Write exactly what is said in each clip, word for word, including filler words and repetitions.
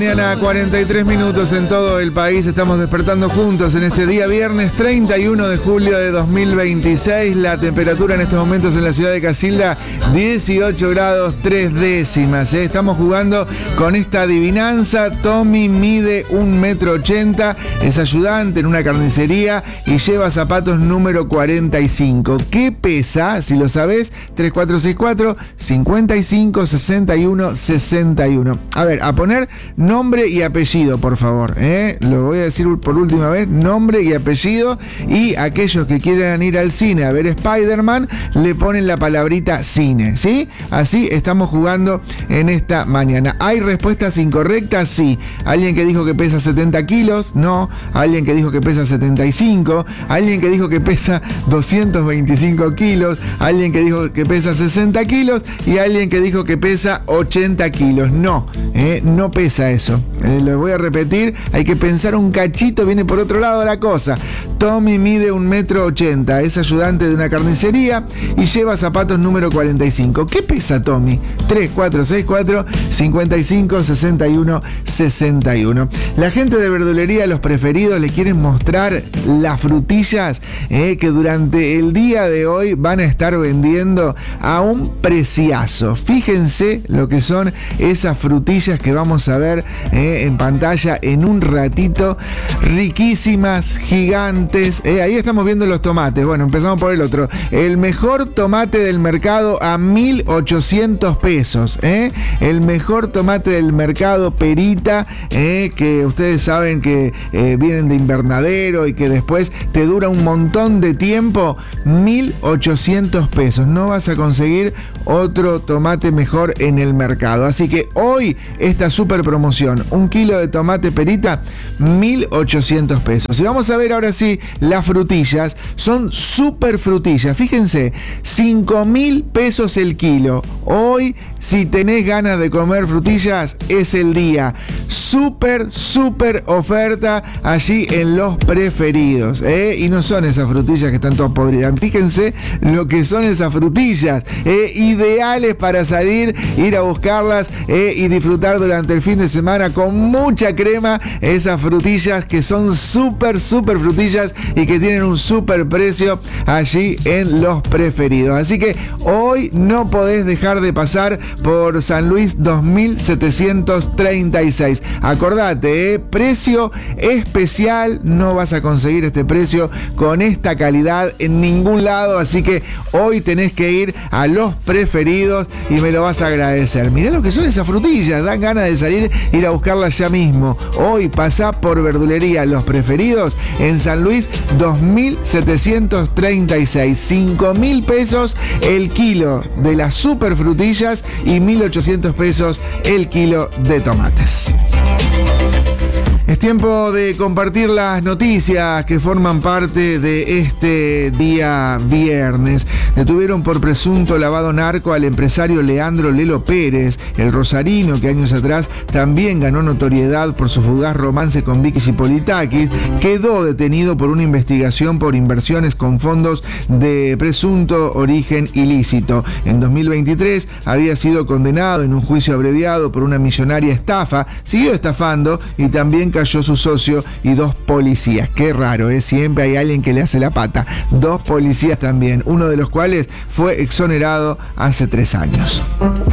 Mañana cuarenta y tres minutos en todo el país, estamos despertando juntos en este día viernes treinta y uno de julio de dos mil veintiséis. La temperatura en estos momentos en la ciudad de Casilda, dieciocho grados tres décimas. ¿eh? Estamos jugando con esta adivinanza. Tommy mide un metro ochenta, es ayudante en una carnicería y lleva zapatos número cuarenta y cinco. ¿Qué pesa? Si lo sabés, tres cuatro seis cuatro, cincuenta y cinco, sesenta y uno, sesenta y uno. A ver, a poner nombre y apellido, por favor. ¿eh? Lo voy a decir por última vez, nombre y apellido. Y aquellos que quieran ir al cine a ver Spider-Man, le ponen la palabrita cine, ¿sí? Así estamos jugando en esta mañana. ¿Hay respuestas incorrectas? Sí. Alguien que dijo que pesa setenta kilos, no. Alguien que dijo que pesa setenta y cinco. Alguien que dijo que pesa doscientos veinticinco kilos. Alguien que dijo que pesa sesenta kilos. Y alguien que dijo que pesa ochenta kilos. No, ¿eh? no pesa eso. Eh, lo voy a repetir, hay que pensar un cachito, viene por otro lado la cosa. Tommy mide un metro ochenta, es ayudante de una carnicería y lleva zapatos número cuarenta y cinco. ¿Qué pesa Tommy? tres cuatro seis cuatro, cincuenta y cinco, sesenta y uno, sesenta y uno. La gente de verdulería Los Preferidos le quieren mostrar las frutillas eh, que durante el día de hoy van a estar vendiendo a un preciazo. Fíjense lo que son esas frutillas que vamos a ver Eh, en pantalla en un ratito, riquísimas, gigantes. Eh, ahí estamos viendo los tomates. Bueno, empezamos por el otro. El mejor tomate del mercado a mil ochocientos pesos. Eh. El mejor tomate del mercado, Perita, eh, que ustedes saben que eh, vienen de invernadero y que después te dura un montón de tiempo. mil ochocientos pesos. No vas a conseguir otro tomate mejor en el mercado. Así que hoy esta super promoción, un kilo de tomate Perita, mil ochocientos pesos. Y vamos a ver ahora sí las frutillas. Son super frutillas. Fíjense, cinco mil pesos el kilo. Hoy, si tenés ganas de comer frutillas, es el día. Super, super oferta allí en Los Preferidos. ¿eh? Y no son esas frutillas que están todas podridas. Fíjense lo que son esas frutillas. ¿eh? Ideales para salir, ir a buscarlas ¿eh? y disfrutar durante el fin de semana con mucha crema, esas frutillas que son súper, súper frutillas y que tienen un súper precio allí en Los Preferidos. Así que hoy no podés dejar de pasar por San Luis dos mil setecientos treinta y seis. Acordate, ¿eh? precio especial, no vas a conseguir este precio con esta calidad en ningún lado, así que hoy tenés que ir a Los Preferidos y me lo vas a agradecer. Mirá lo que son esas frutillas, dan ganas de salir, ir a buscarlas ya mismo. Hoy pasá por verdulería Los Preferidos en San Luis dos mil setecientos treinta y seis. cinco mil pesos el kilo de las super frutillas y mil ochocientos pesos el kilo de tomates. Es tiempo de compartir las noticias que forman parte de este día viernes. Detuvieron por presunto lavado narco al empresario Leandro Lelo Pérez, el rosarino que años atrás también ganó notoriedad por su fugaz romance con Vicky Zipolitakis. Quedó detenido por una investigación por inversiones con fondos de presunto origen ilícito. En dos mil veintitrés había sido condenado en un juicio abreviado por una millonaria estafa, siguió estafando y también cayó su socio y dos policías. Qué raro, ¿eh? Siempre hay alguien que le hace la pata. Dos policías también, uno de los cuales fue exonerado hace tres años.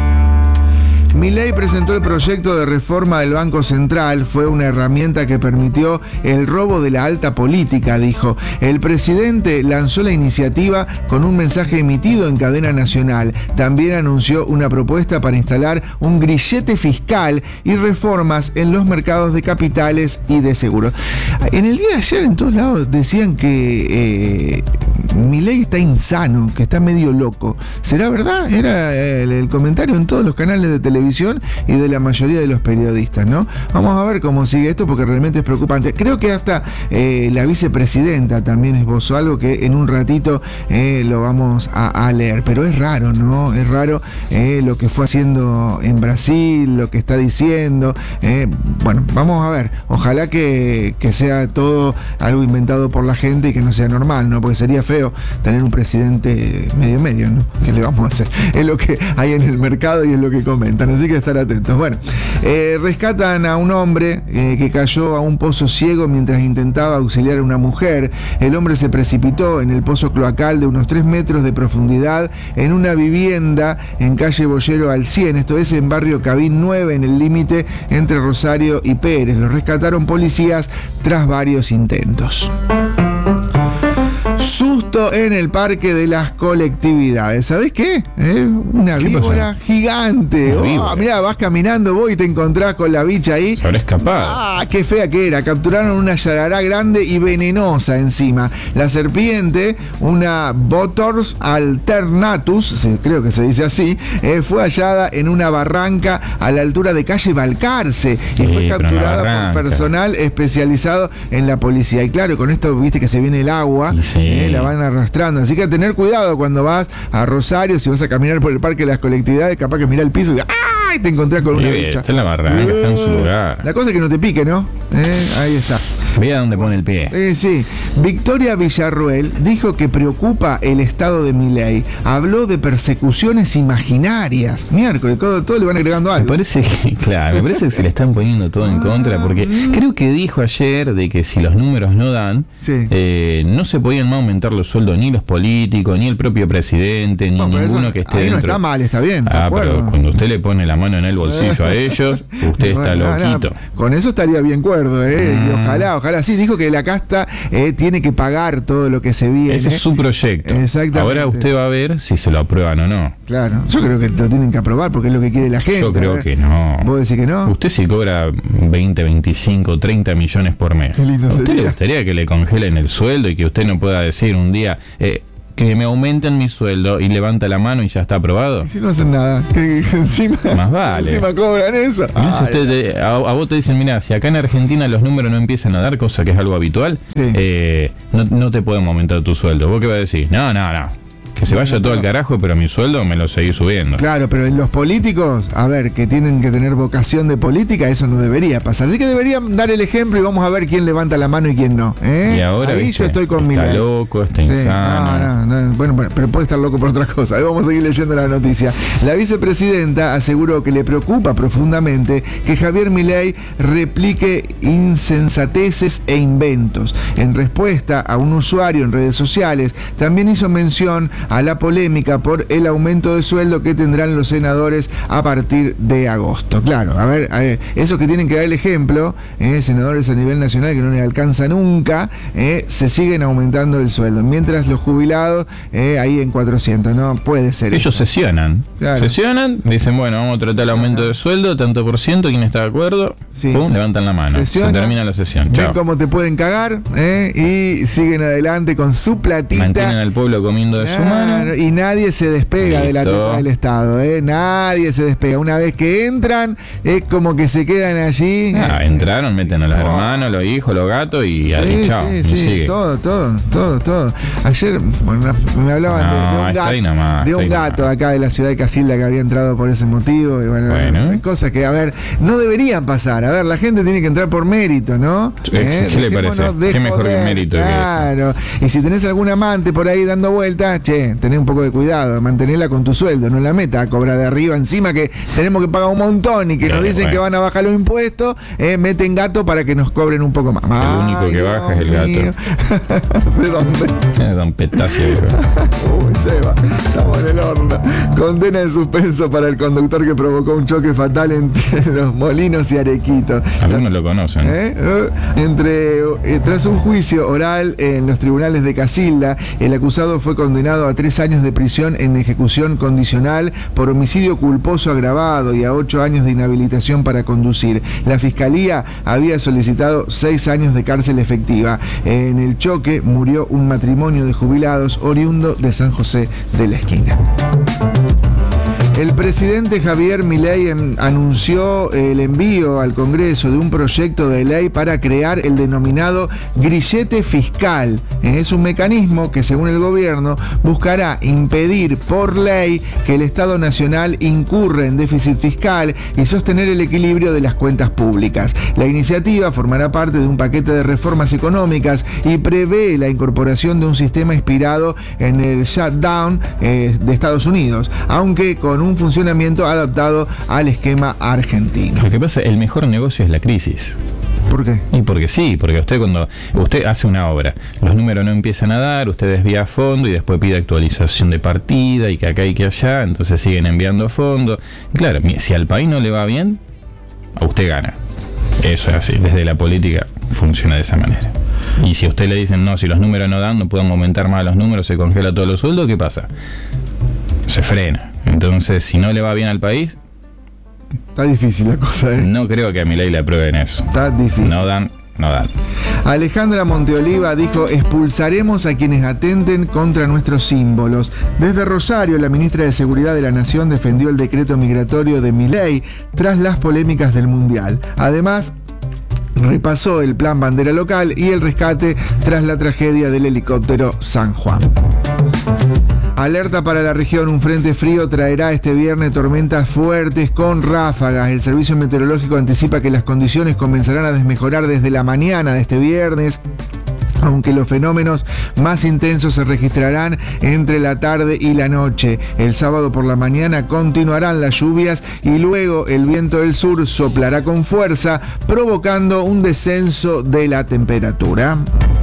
Milei presentó el proyecto de reforma del Banco Central. Fue una herramienta que permitió el robo de la alta política, dijo. El presidente lanzó la iniciativa con un mensaje emitido en cadena nacional. También anunció una propuesta para instalar un grillete fiscal y reformas en los mercados de capitales y de seguros. En el día de ayer en todos lados decían que eh, Milei está insano, que está medio loco. ¿Será verdad? Era el, el comentario en todos los canales de televisión y de la mayoría de los periodistas, ¿no? Vamos a ver cómo sigue esto porque realmente es preocupante. Creo que hasta eh, la vicepresidenta también esbozó algo que en un ratito eh, lo vamos a, a leer, pero es raro, ¿no? Es raro eh, lo que fue haciendo en Brasil, lo que está diciendo. Eh, bueno, vamos a ver. Ojalá que, que sea todo algo inventado por la gente y que no sea normal, ¿no? Porque sería feo tener un presidente medio medio, ¿no? ¿Qué le vamos a hacer? Es lo que hay en el mercado y es lo que comentan, así que estar atentos. Bueno, eh, rescatan a un hombre eh, que cayó a un pozo ciego mientras intentaba auxiliar a una mujer. El hombre se precipitó en el pozo cloacal de unos tres metros de profundidad en una vivienda en calle Boyero al cien, esto es en barrio Cabín nueve, en el límite entre Rosario y Pérez. Lo rescataron policías tras varios intentos. Susto en el parque de las colectividades. ¿Sabés qué? ¿Eh? Una ¿Qué víbora pasó? gigante. Una Oh, víbora. mirá, vas caminando vos y te encontrás con la bicha ahí. Se habrá escapado. Ah, qué fea que era. Capturaron una yarará grande y venenosa encima. La serpiente, una Botors alternatus, se- creo que se dice así, eh, fue hallada en una barranca a la altura de calle Balcarce y Sí, fue pero en la capturada por barranca. personal especializado en la policía. Y claro, con esto viste que se viene el agua, Y sí. eh, la van arrastrando. Así que a tener cuidado cuando vas a Rosario, si vas a caminar por el parque de las colectividades, capaz que mirá el piso y ¡ay! Te encontrás con una Sí, bicha. está en la barranca, está en su lugar. La cosa es que no te pique, ¿no? Eh, ahí está. Vea dónde pone el pie. Eh, sí, Victoria Villarruel dijo que preocupa el estado de Milei. Habló de persecuciones imaginarias. Miércoles, todo, todo le van agregando Me algo. parece que, claro, me parece que se le están poniendo todo en contra, porque creo que dijo ayer de que si los números no dan, Sí. eh, no se podían más aumentar los sueldos ni los políticos, ni el propio presidente, ni Bueno, pero ninguno eso- que esté ahí no dentro. está mal, está bien, de Ah, acuerdo. pero cuando usted le pone la mano en el bolsillo a ellos, usted está Bueno, no, no, loquito. con eso estaría bien cuerdo, ¿eh? Mm. Y ojalá, ojalá. Sí, dijo que la casta eh, tiene que pagar todo lo que se viene. Ese es su proyecto. Exactamente. Ahora usted va a ver si se lo aprueban o no. Claro, yo creo que lo tienen que aprobar porque es lo que quiere la gente. Yo A creo ver, que no. ¿Vos decís que no? Usted si cobra veinte, veinticinco, treinta millones por mes, Qué lindo ¿a usted sería. le gustaría que le congelen el sueldo y que usted no pueda decir un día eh, que me aumenten mi sueldo y levanta la mano y ya está aprobado? Y si no hacen nada, que, que encima, Más vale. encima cobran eso. Entonces Ay, usted, eh, a, a vos te dicen, mira, si acá en Argentina los números no empiezan a dar, cosa que es algo habitual, Sí. eh, no, no te podemos aumentar tu sueldo. ¿Vos qué vas a decir? No, no, no. Que se vaya todo al carajo, pero mi sueldo me lo seguí subiendo. Claro, pero en los políticos, a ver, que tienen que tener vocación de política, eso no debería pasar. Así que deberían dar el ejemplo y vamos a ver quién levanta la mano y quién no. ¿eh? Y ahora, Ahí viste, yo estoy con mi está loco, está insano. No, no, no, bueno, bueno, pero puede estar loco por otra cosa. Ahí vamos a seguir leyendo la noticia. La vicepresidenta aseguró que le preocupa profundamente que Javier Milei replique insensateces e inventos. En respuesta a un usuario en redes sociales, también hizo mención a la polémica por el aumento de sueldo que tendrán los senadores a partir de agosto. Claro, a ver, a ver, esos que tienen que dar el ejemplo, eh, senadores a nivel nacional que no les alcanza nunca, eh, se siguen aumentando el sueldo, mientras los jubilados eh, ahí en cuatrocientos, no puede ser. Ellos eso. sesionan. Claro. Sesionan, dicen, bueno, vamos a tratar el aumento de sueldo, tanto por ciento, ¿quién está de acuerdo? Sí. Pum, levantan la mano. Sesionan, Se termina la sesión. ven Chao. cómo te pueden cagar eh, y siguen adelante con su platita. Mantienen al pueblo comiendo de su Claro, mano. y nadie se despega de la Listo. teta del Estado, ¿eh? Nadie se despega. Una vez que entran, es como que se quedan allí. Ah, entraron, meten a los Oh. hermanos, los hijos, los gatos y, Sí, y chao. sí, y sí, sigue. todo, todo, todo, todo. Ayer bueno, me hablaban No, de, de un está gato, ahí nomás, de está un ahí gato nomás. acá de la ciudad de Casilda que había entrado por ese motivo. Y bueno, Bueno. hay cosas que, a ver, no deberían pasar. A ver, la gente tiene que entrar por mérito, ¿no? ¿Qué- qué le Dejémonos parece? de ¿Qué mejor que joder, mérito que eso? Claro. Y si tenés algún amante por ahí dando vueltas, che, tenés un poco de cuidado, mantenerla con tu sueldo, no la meta a cobrar de arriba, encima que tenemos que pagar un montón y que nos Claro, dicen bueno. que van a bajar los impuestos, eh, meten gato para que nos cobren un poco más. El único que Ay, baja es el Dios gato. mío. ¿De dónde? Eh, Don Petacio. Uy, Seba, estamos en el horno. Condena de suspenso para el conductor que provocó un choque fatal entre los Molinos y Arequito. Algunos Tras- lo conocen. ¿Eh? Eh, Entre, eh, tras un juicio oral en los tribunales de Casilda, el acusado fue condenado a tres años de prisión en ejecución condicional por homicidio culposo agravado y a ocho años de inhabilitación para conducir. La fiscalía había solicitado seis años de cárcel efectiva. En el choque murió un matrimonio de jubilados oriundo de San José de la Esquina. El presidente Javier Milei en, anunció el envío al Congreso de un proyecto de ley para crear el denominado grillete fiscal. Es un mecanismo que, según el gobierno, buscará impedir por ley que el Estado Nacional incurra en déficit fiscal y sostener el equilibrio de las cuentas públicas. La iniciativa formará parte de un paquete de reformas económicas y prevé la incorporación de un sistema inspirado en el shutdown eh, de Estados Unidos, aunque con un funcionamiento adaptado al esquema argentino. Lo que pasa, el mejor negocio es la crisis. ¿Por qué? Y porque sí, porque usted cuando usted hace una obra, los números no empiezan a dar, usted desvía fondo y después pide actualización de partida y que acá y que allá, entonces siguen enviando fondos. Claro, si al país no le va bien, a usted gana. Eso es así, desde la política funciona de esa manera. Y si a usted le dicen, no, si los números no dan, no pueden aumentar más los números, se congela todos los sueldos, ¿qué pasa? Se frena. Entonces, si no le va bien al país... Está difícil la cosa, ¿eh? No creo que a Milei le aprueben eso. Está difícil. No dan, no dan. Alejandra Monteoliva dijo: expulsaremos a quienes atenten contra nuestros símbolos. Desde Rosario, la ministra de Seguridad de la Nación defendió el decreto migratorio de Milei tras las polémicas del Mundial. Además, repasó el plan bandera local y el rescate tras la tragedia del helicóptero San Juan. Alerta para la región, un frente frío traerá este viernes tormentas fuertes con ráfagas. El servicio meteorológico anticipa que las condiciones comenzarán a desmejorar desde la mañana de este viernes, aunque los fenómenos más intensos se registrarán entre la tarde y la noche. El sábado por la mañana continuarán las lluvias y luego el viento del sur soplará con fuerza, provocando un descenso de la temperatura.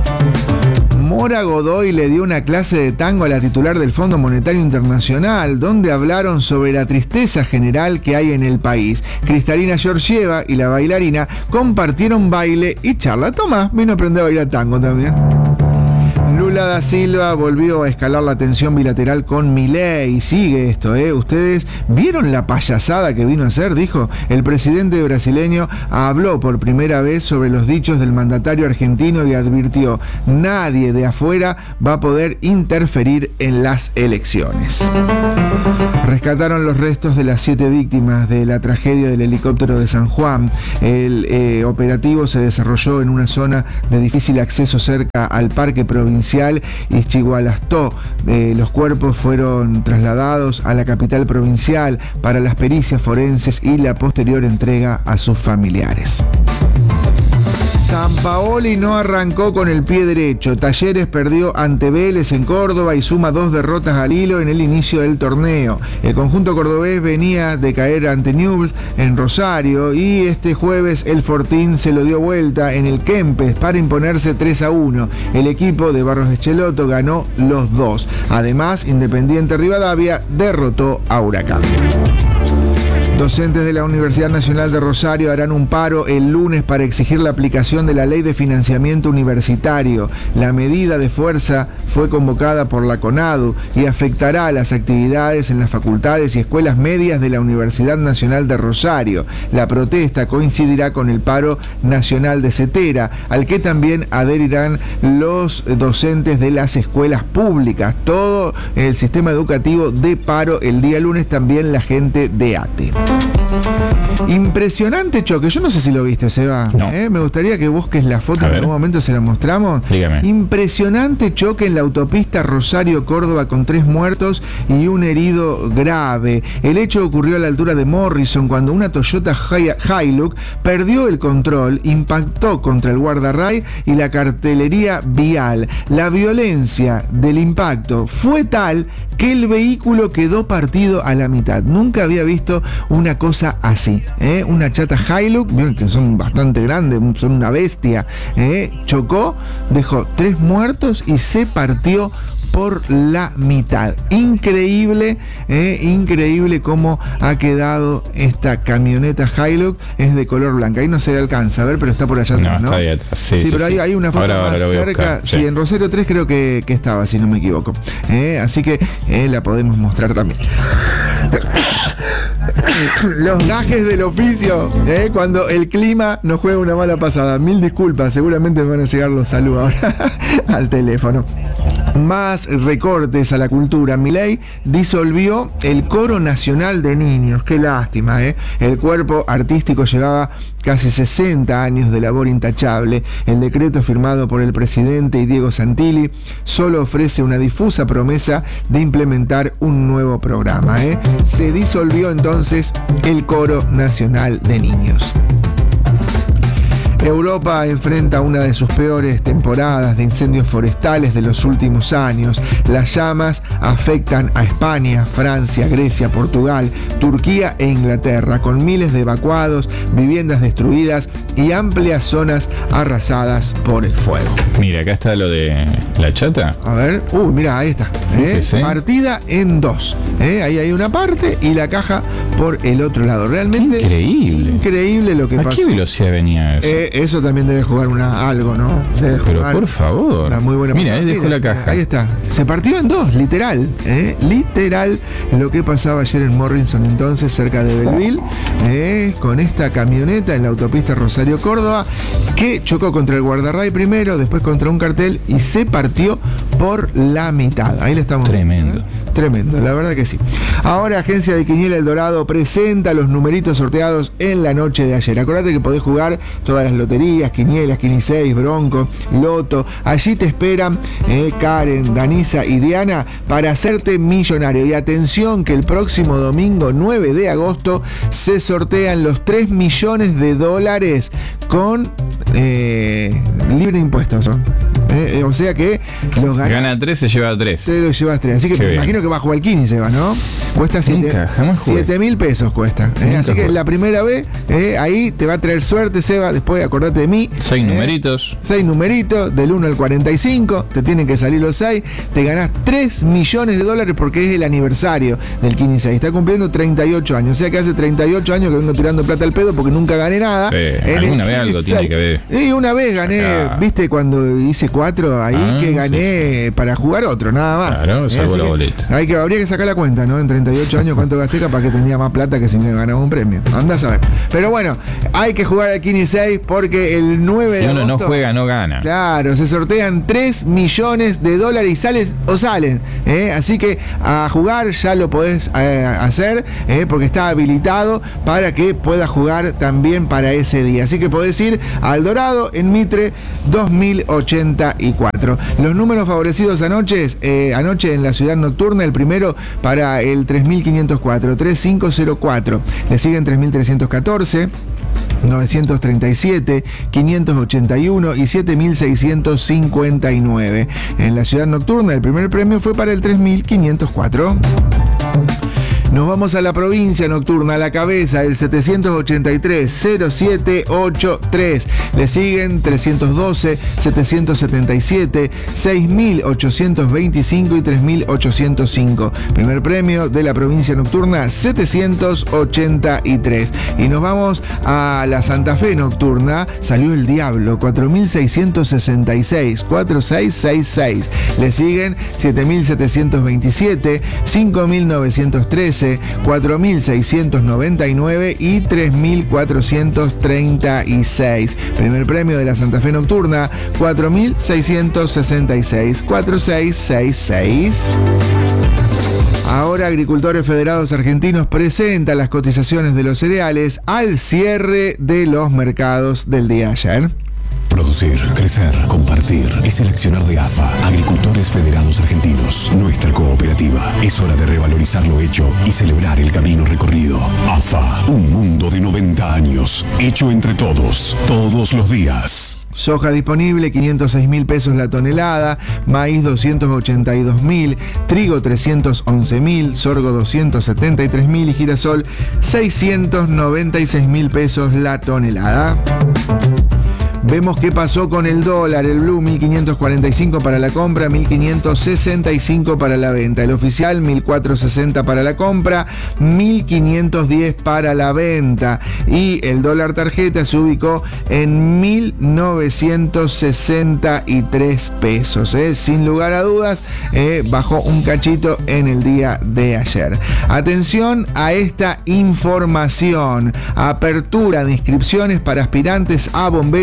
Mora Godoy le dio una clase de tango a la titular del Fondo Monetario Internacional, donde hablaron sobre la tristeza general que hay en el país. Cristalina Georgieva y la bailarina compartieron baile y charla. Tomás vino a aprender a bailar tango también. Lula da Silva volvió a escalar la tensión bilateral con Milei. Sigue esto, ¿eh? ¿Ustedes vieron la payasada que vino a hacer? Dijo. El presidente brasileño habló por primera vez sobre los dichos del mandatario argentino y advirtió: nadie de afuera va a poder interferir en las elecciones. Rescataron los restos de las siete víctimas de la tragedia del helicóptero de San Juan. El eh, operativo se desarrolló en una zona de difícil acceso cerca al Parque Provincial Ischigualastó. Eh, los cuerpos fueron trasladados a la capital provincial para las pericias forenses y la posterior entrega a sus familiares. Sampaoli no arrancó con el pie derecho. Talleres perdió ante Vélez en Córdoba y suma dos derrotas al hilo en el inicio del torneo. El conjunto cordobés venía de caer ante Newell's en Rosario y este jueves el Fortín se lo dio vuelta en el Kempes para imponerse tres a uno. El equipo de Barros Echeloto ganó los dos. Además, Independiente Rivadavia derrotó a Huracán. Docentes de la Universidad Nacional de Rosario harán un paro el lunes para exigir la aplicación de la Ley de Financiamiento Universitario. La medida de fuerza fue convocada por la CONADU y afectará a las actividades en las facultades y escuelas medias de la Universidad Nacional de Rosario. La protesta coincidirá con el paro nacional de Cetera, al que también adherirán los docentes de las escuelas públicas. Todo el sistema educativo de paro el día lunes, también la gente de ATE. Impresionante choque. Yo no sé si lo viste, Seba. No. ¿Eh? Me gustaría que busques la foto, en algún momento se la mostramos. Dígame. Impresionante choque en la autopista Rosario-Córdoba con tres muertos y un herido grave. El hecho ocurrió a la altura de Morrison cuando una Toyota Hilux perdió el control, impactó contra el guardarray y la cartelería vial. La violencia del impacto fue tal que el vehículo quedó partido a la mitad. Nunca había visto una cosa así, ¿eh? Una chata Hilux, que son bastante grandes, son una bestia, ¿eh? Chocó, dejó tres muertos y se partió por la mitad. Increíble, ¿eh? Increíble cómo ha quedado esta camioneta Hilux. Es de color blanca, ahí no se le alcanza a ver, pero está por allá atrás, ¿no? ¿no? Está ahí atrás. Sí, sí, sí, pero sí. Hay, hay una foto ahora, más ahora cerca. Sí, sí, en Rosario tres creo que, que estaba, si no me equivoco. ¿Eh? Así que eh, la podemos mostrar también. Los gajes del oficio, ¿eh? Cuando el clima nos juega una mala pasada. Mil disculpas, seguramente me van a llegar los saludos ahora al teléfono. Más recortes a la cultura. Milei disolvió el Coro Nacional de Niños. Qué lástima, ¿eh? El cuerpo artístico llevaba casi sesenta años de labor intachable. El decreto firmado por el presidente y Diego Santilli solo ofrece una difusa promesa de implementar un nuevo programa, ¿eh? Se disolvió entonces el Coro Nacional de Niños. Europa enfrenta una de sus peores temporadas de incendios forestales de los últimos años. Las llamas afectan a España, Francia, Grecia, Portugal, Turquía e Inglaterra, con miles de evacuados, viviendas destruidas y amplias zonas arrasadas por el fuego. Mira, acá está lo de la chata. A ver, uy, mira, ahí está. ¿eh? Sí. Partida en dos. ¿eh? Ahí hay una parte y la caja por el otro lado. Realmente increíble. Increíble lo que ¿A pasó. qué velocidad venía eso? Eh, eso también debe jugar una algo, ¿no? Debe Pero jugar por favor. una muy buena Mira, pasada. ahí dejó Mira, la caja. Ahí está. Se partió en dos, literal. ¿eh? Literal lo que pasaba ayer en Morrison, entonces, cerca de Belleville, ¿eh? con esta camioneta en la autopista Rosario-Córdoba, que chocó contra el guardarray primero, después contra un cartel y se partió por la mitad. Ahí le estamos Tremendo. viendo, ¿eh? Tremendo, la verdad que sí. Ahora, Agencia de Quiniela El Dorado presenta los numeritos sorteados en la noche de ayer. Acordate que podés jugar todas las loterías, quinielas, quiniseis, bronco, loto. Allí te esperan eh, Karen, Danisa y Diana para hacerte millonario. Y atención que el próximo domingo nueve de agosto se sortean los tres millones de dólares con eh, libre impuestos. ¿no? Eh, eh, o sea que los ganas. Gana tres, se lleva tres. Te lo llevas tres. Así que Qué me bien. imagino que va a jugar el quince, Seba, ¿no? Cuesta siete mil pesos cuesta. ¿eh? Nunca Así que jugué. la primera vez, eh, ahí te va a traer suerte, Seba. Después acordate de mí. Seis ¿eh? numeritos. Seis numeritos, del uno al cuarenta y cinco. Te tienen que salir los seis. Te ganás tres millones de dólares porque es el aniversario del quince. Está cumpliendo treinta y ocho años. O sea que hace treinta y ocho años que vengo tirando plata al pedo porque nunca gané nada. Eh, En alguna el vez algo quince. tiene que ver. Y una vez gané, Acá. viste, cuando hice cuatro ahí, Ah, que gané para jugar otro, nada más. Claro, salvó así la que boleta. Hay que, habría que sacar la cuenta, ¿no? En treinta y ocho años cuánto gasté, capaz que tenía más plata que si me ganaba un premio. Andás a ver. Pero bueno, hay que jugar al quince seis porque el nueve Si de uno no agosto, juega, no gana. claro, se sortean tres millones de dólares y sales o salen. ¿eh? Así que a jugar ya lo podés eh, hacer ¿eh? porque está habilitado para que puedas jugar también para ese día. Así que podés ir al Dorado en Mitre dos mil ochenta y cuatro. Los números favorecidos anoche, eh, anoche en la ciudad nocturna, el primero para el tres mil quinientos cuatro, tres cinco cero cuatro. Le siguen tres mil trescientos catorce. novecientos treinta y siete, quinientos ochenta y uno y siete mil seiscientos cincuenta y nueve. En la ciudad nocturna, el primer premio fue para el tres mil quinientos cuatro. Nos vamos a la provincia nocturna, a la cabeza, el setecientos ochenta y tres, cero siete ocho tres. Le siguen trescientos doce, setecientos setenta y siete, seis mil ochocientos veinticinco y tres mil ochocientos cinco. Primer premio de la provincia nocturna, setecientos ochenta y tres. Y nos vamos a la Santa Fe nocturna, salió el Diablo, cuatro mil seiscientos sesenta y seis, cuatro seis seis seis. Le siguen siete mil setecientos veintisiete, cinco mil novecientos trece, cuatro mil seiscientos noventa y nueve y tres mil cuatrocientos treinta y seis. Primer premio de la Santa Fe nocturna, cuatro mil seiscientos sesenta y seis, cuatro seis seis seis. Ahora Agricultores Federados Argentinos presenta las cotizaciones de los cereales al cierre de los mercados del día de ayer. Producir, crecer, compartir es el accionar de A F A, Agricultores Federados Argentinos, nuestra cooperativa. Es hora de revalorizar lo hecho y celebrar el camino recorrido. A F A, un mundo de noventa años, hecho entre todos, todos los días. Soja disponible, quinientos seis mil pesos la tonelada, maíz doscientos ochenta y dos mil, trigo trescientos once mil, sorgo doscientos setenta y tres mil y girasol seiscientos noventa y seis mil pesos la tonelada. Vemos qué pasó con el dólar, el blue mil quinientos cuarenta y cinco para la compra, mil quinientos sesenta y cinco para la venta. El oficial mil cuatrocientos sesenta para la compra, mil quinientos diez para la venta. Y el dólar tarjeta se ubicó en mil novecientos sesenta y tres pesos. ¿eh? Sin lugar a dudas, eh, bajó un cachito en el día de ayer. Atención a esta información. Apertura de inscripciones para aspirantes a bomberos voluntarios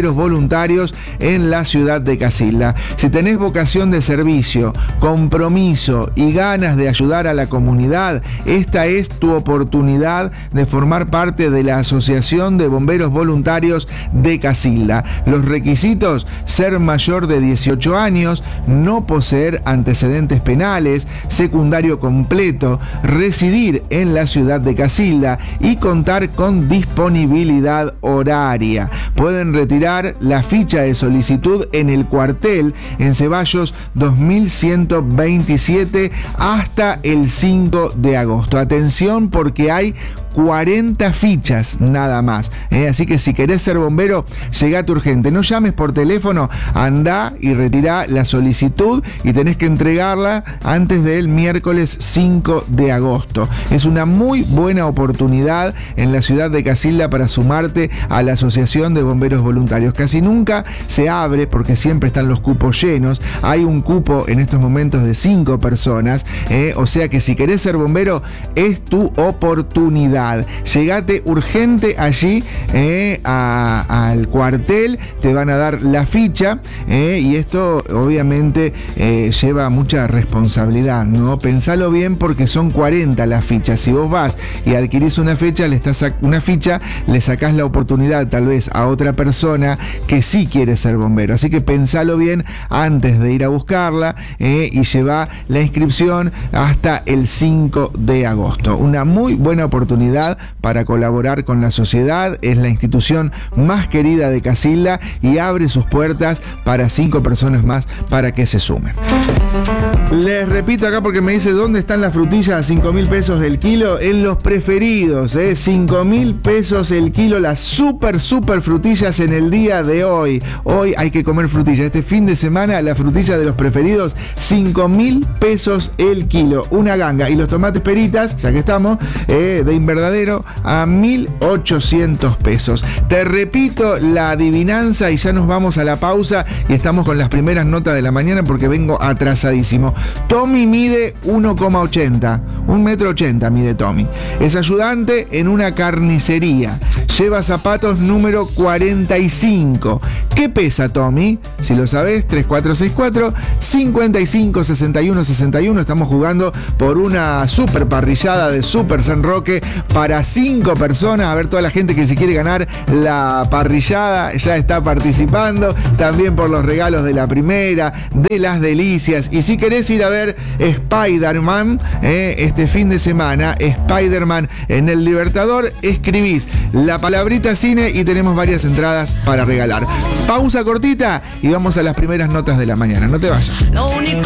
voluntarios en la ciudad de Casilda. Si tenés vocación de servicio, compromiso y ganas de ayudar a la comunidad, esta es tu oportunidad de formar parte de la Asociación de Bomberos Voluntarios de Casilda. Los requisitos: ser mayor de dieciocho años, no poseer antecedentes penales, secundario completo, residir en la ciudad de Casilda y contar con disponibilidad horaria. Pueden retirar la ficha de solicitud en el cuartel en Ceballos dos mil ciento veintisiete hasta el cinco de agosto. Atención, porque hay cuarenta fichas nada más, ¿eh? Así que si querés ser bombero, llegate urgente. No llames por teléfono, andá y retirá la solicitud y tenés que entregarla antes del miércoles cinco de agosto. Es una muy buena oportunidad en la ciudad de Casilda para sumarte a la Asociación de Bomberos Voluntarios. Casi nunca se abre porque siempre están los cupos llenos. Hay un cupo en estos momentos de cinco personas, ¿eh? O sea que si querés ser bombero, es tu oportunidad. Llegate urgente allí eh, a, al cuartel, te van a dar la ficha eh, y esto obviamente eh, lleva mucha responsabilidad, ¿no? Pensalo bien porque son cuarenta las fichas. Si vos vas y adquirís una fecha, le estás una ficha, le sacás la oportunidad tal vez a otra persona que sí quiere ser bombero. Así que pensalo bien antes de ir a buscarla eh, y lleva la inscripción hasta el cinco de agosto. Una muy buena oportunidad para colaborar con la sociedad. Es la institución más querida de Casilda y abre sus puertas para cinco personas más para que se sumen. Les repito acá porque me dice dónde están las frutillas a cinco mil pesos el kilo. En Los Preferidos, eh, cinco mil pesos el kilo, las super super frutillas en el día de hoy. Hoy hay que comer frutilla. Este fin de semana la frutilla de Los Preferidos, cinco mil pesos el kilo, una ganga. Y los tomates peritas, ya que estamos, eh, de Invernadero a mil ochocientos pesos. Te repito la adivinanza y ya nos vamos a la pausa y estamos con las primeras notas de la mañana porque vengo atrasadísimo. Tommy mide uno coma ochenta, un metro ochenta mide Tommy. Es ayudante en una carnicería. Lleva zapatos número cuarenta y cinco. ¿Qué pesa Tommy? Si lo sabés, tres cuatro seis cuatro, cinco cinco, seis uno, seis uno. Estamos jugando por una super parrillada de Super San Roque para cinco personas. A ver, toda la gente que se quiere ganar la parrillada ya está participando. También por los regalos de la primera, de las delicias. Y si querés ir a ver Spider-Man eh, este fin de semana, Spider-Man en el Libertador, escribís la palabrita cine y tenemos varias entradas para regalar. Pausa cortita y vamos a las primeras notas de la mañana. No te vayas.